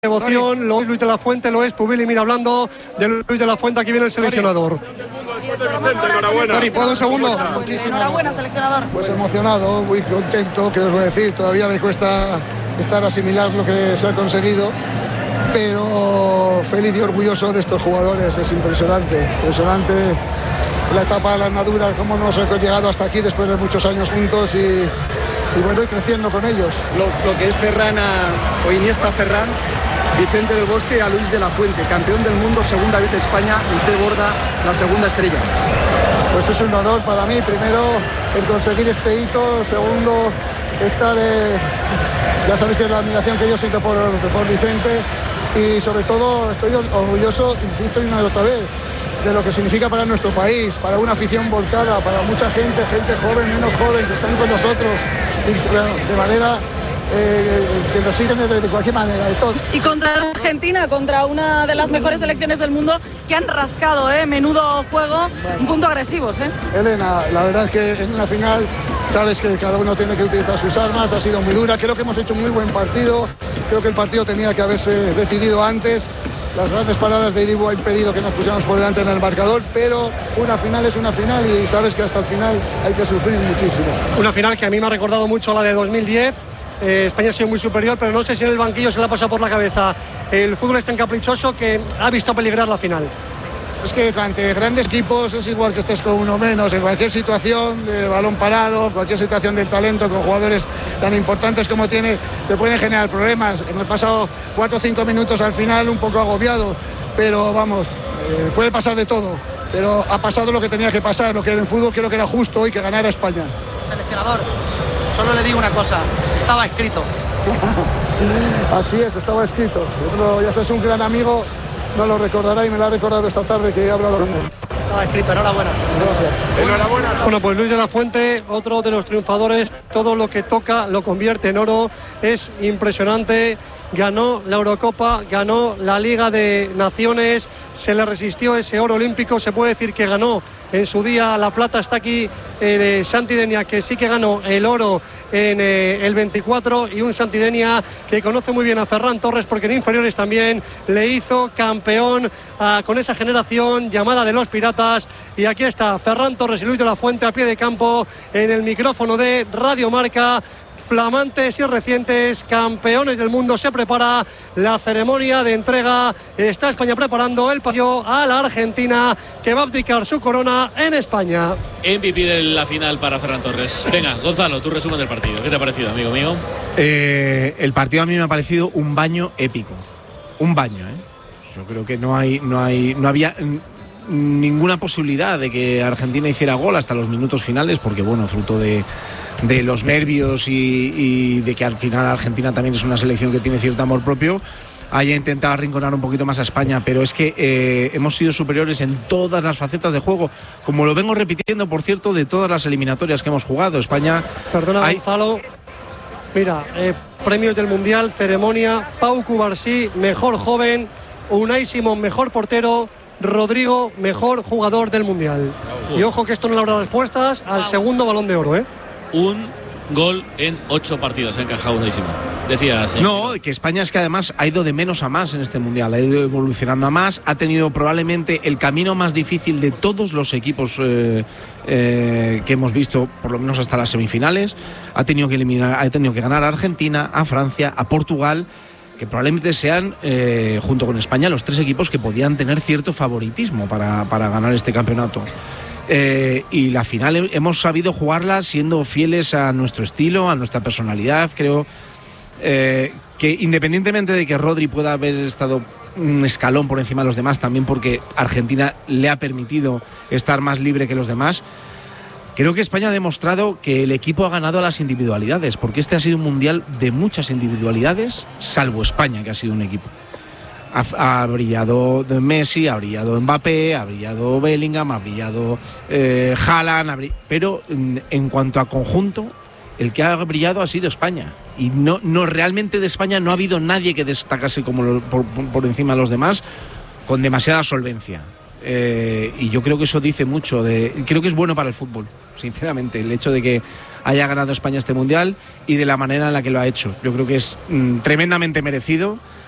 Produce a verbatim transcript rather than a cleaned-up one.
Devoción, lo es Luis de la Fuente, lo es Pubili. Mira, hablando de Luis de la Fuente, aquí viene el seleccionador. Enhorabuena. Tori, ¿puedo un segundo? Muchísimo. Enhorabuena, seleccionador. Pues emocionado, muy contento, que os voy a decir, todavía me cuesta estar asimilar lo que se ha conseguido, pero feliz y orgulloso de estos jugadores. Es impresionante, impresionante la etapa de la armadura, cómo nos hemos llegado hasta aquí después de muchos años juntos y, y bueno, y creciendo con ellos. Lo, lo que es Ferran a, o Iniesta Ferran, Vicente del Bosque a Luis de la Fuente, campeón del mundo, segunda vez España, usted borda la segunda estrella. Pues es un honor para mí, primero el conseguir este hito, segundo esta de, ya sabéis la admiración que yo siento por, por Vicente y sobre todo estoy orgulloso, insisto y una y otra vez, de lo que significa para nuestro país, para una afición volcada, para mucha gente, gente joven, menos joven, que están con nosotros y, de manera eh, que nos siguen de, de cualquier manera, de todo. Y contra Argentina, contra una de las mejores selecciones del mundo, que han rascado, ¿eh? Menudo juego, bueno. Un punto agresivos, ¿eh? Elena, la verdad es que en una final sabes que cada uno tiene que utilizar sus armas, ha sido muy dura, creo que hemos hecho un muy buen partido, creo que el partido tenía que haberse decidido antes. Las grandes paradas de Dibu ha impedido que nos pusiéramos por delante en el marcador, pero una final es una final y sabes que hasta el final hay que sufrir muchísimo. Una final que a mí me ha recordado mucho a la de dos mil diez. Eh, España ha sido muy superior, pero no sé si en el banquillo se le ha pasado por la cabeza el fútbol es tan caprichoso que ha visto peligrar la final. Es que ante grandes equipos es igual que estés con uno menos, en cualquier situación de balón parado, cualquier situación del talento, con jugadores tan importantes como tiene, te pueden generar problemas. Hemos pasado cuatro o cinco minutos al final un poco agobiado, pero vamos, eh, puede pasar de todo. Pero ha pasado lo que tenía que pasar, lo que en el fútbol creo que era justo y que ganara España. Seleccionador, solo le digo una cosa, estaba escrito. Así es, estaba escrito. Eso, ya sabes, un gran amigo. No lo recordará y me lo ha recordado esta tarde que he hablado con él. Estaba escrito, enhorabuena. Gracias. Enhorabuena. Bueno, pues Luis de la Fuente, otro de los triunfadores, todo lo que toca lo convierte en oro, es impresionante. Ganó la Eurocopa, ganó la Liga de Naciones, se le resistió ese oro olímpico, se puede decir que ganó en su día la plata. Está aquí eh, Santidenia, que sí que ganó el oro en eh, el veinticuatro, y un Santidenia que conoce muy bien a Ferran Torres porque en inferiores también le hizo campeón ah, con esa generación llamada de los Piratas. Y aquí está Ferran Torres y Luis de la Fuente a pie de campo en el micrófono de Radio Marca. Flamantes y recientes campeones del mundo. Se prepara la ceremonia de entrega. Está España preparando el partido a la Argentina, que va a abdicar su corona en España. M V P de la final para Ferran Torres. Venga, Gonzalo, tu resumen del partido. ¿Qué te ha parecido, amigo mío? Eh, el partido a mí me ha parecido un baño épico. Un baño, ¿eh? Yo creo que no hay, no hay, no había ninguna posibilidad de que Argentina hiciera gol hasta los minutos finales, porque bueno, fruto de de los nervios y, y de que al final Argentina también es una selección que tiene cierto amor propio, haya intentado arrinconar un poquito más a España, pero es que eh, hemos sido superiores en todas las facetas de juego, como lo vengo repitiendo, por cierto, de todas las eliminatorias que hemos jugado. España... Perdona, hay... Gonzalo, mira, eh, premios del Mundial, ceremonia, Pau Cubarsí, mejor joven, Unai Simón, mejor portero, Rodrigo, mejor jugador del Mundial. Uf. Y ojo que esto no le habrá respuestas al segundo Balón de Oro, ¿eh? Un gol en ocho partidos ha encajado Unai Simón. Decías. ¿eh? No, que España es que además ha ido de menos a más en este mundial, ha ido evolucionando a más, ha tenido probablemente el camino más difícil de todos los equipos eh, eh, que hemos visto, por lo menos hasta las semifinales. Ha tenido que eliminar, ha tenido que ganar a Argentina, a Francia, a Portugal, que probablemente sean, eh, junto con España, los tres equipos que podían tener cierto favoritismo para, para ganar este campeonato. Eh, y la final hemos sabido jugarla siendo fieles a nuestro estilo, a nuestra personalidad. Creo eh, que independientemente de que Rodri pueda haber estado un escalón por encima de los demás, también porque Argentina le ha permitido estar más libre que los demás, creo que España ha demostrado que el equipo ha ganado a las individualidades, porque este ha sido un mundial de muchas individualidades, salvo España, que ha sido un equipo. Ha, ha brillado Messi, ha brillado Mbappé, ha brillado Bellingham, ha brillado eh, Haaland, ha brill... pero en, en cuanto a conjunto, el que ha brillado ha sido España. Y no, no realmente de España no ha habido nadie que destacase como lo, por, por encima de los demás con demasiada solvencia. Eh, y yo creo que eso dice mucho. De, creo que es bueno para el fútbol, sinceramente, el hecho de que haya ganado España este mundial y de la manera en la que lo ha hecho. Yo creo que es mm, tremendamente merecido.